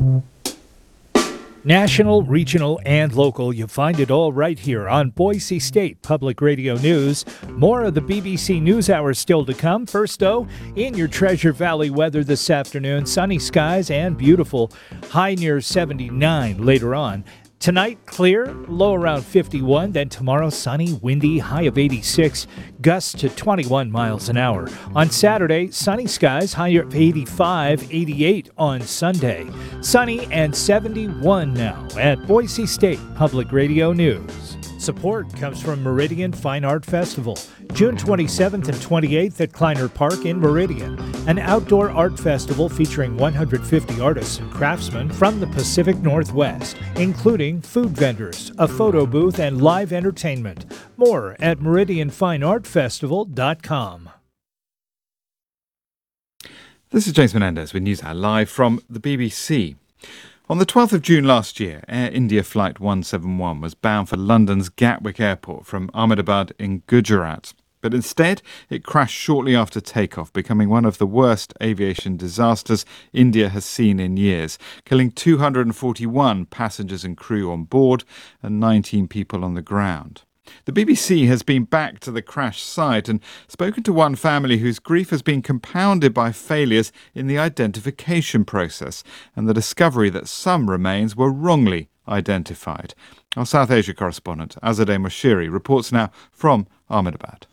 National, regional, and local, you find it all right here on Boise State Public Radio News. More of the BBC NewsHour still to come. First, though, in your Treasure Valley weather this afternoon, sunny skies and beautiful. High near 79 later on. Tonight, clear, low around 51. Then tomorrow, sunny, windy, high of 86, gusts to 21 miles an hour. On Saturday, sunny skies, high of 85, 88 on Sunday. Sunny and 71 now at Boise State Public Radio News. Support comes from Meridian Fine Art Festival, June 27th and 28th at Kleiner Park in Meridian, an outdoor art festival featuring 150 artists and craftsmen from the Pacific Northwest, including food vendors, a photo booth, and live entertainment. More at meridianfineartfestival.com. This is James Menendez with NewsHour live from the BBC. On the 12th of June last year, Air India Flight 171 was bound for London's Gatwick Airport from Ahmedabad in Gujarat. But instead, it crashed shortly after takeoff, becoming one of the worst aviation disasters India has seen in years, killing 241 passengers and crew on board and 19 people on the ground. The BBC has been back to the crash site and spoken to one family whose grief has been compounded by failures in the identification process and the discovery that some remains were wrongly identified. Our South Asia correspondent, Azadeh Moshiri, reports now from Ahmedabad.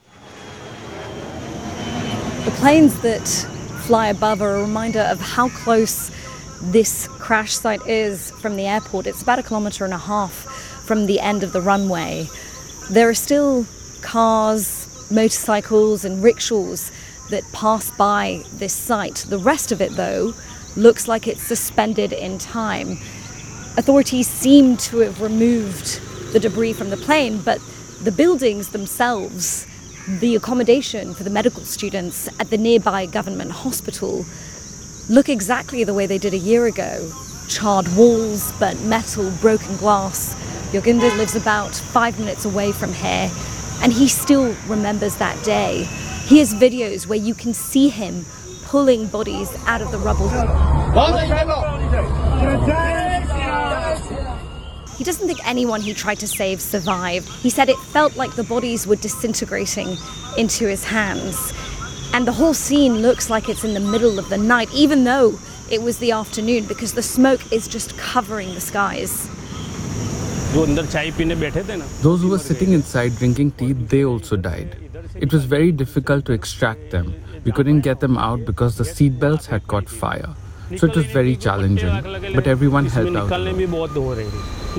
The planes that fly above are a reminder of how close this crash site is from the airport. It's about 1.5 kilometers from the end of the runway. There are still cars, motorcycles and rickshaws that pass by this site. The rest of it, though, looks like it's suspended in time. Authorities seem to have removed the debris from the plane, but the buildings themselves, the accommodation for the medical students at the nearby government hospital, look exactly the way they did a year ago. Charred walls, burnt metal, broken glass. Yoginder lives about 5 minutes away from here, and he still remembers that day. He has videos where you can see him pulling bodies out of the rubble. He doesn't think anyone he tried to save survived. He said it felt like the bodies were disintegrating into his hands. And the whole scene looks like it's in the middle of the night, even though it was the afternoon, because the smoke is just covering the skies. Those who were sitting inside drinking tea, they also died. It was very difficult to extract them. We couldn't get them out because the seatbelts had caught fire. So it was very challenging, but everyone helped out.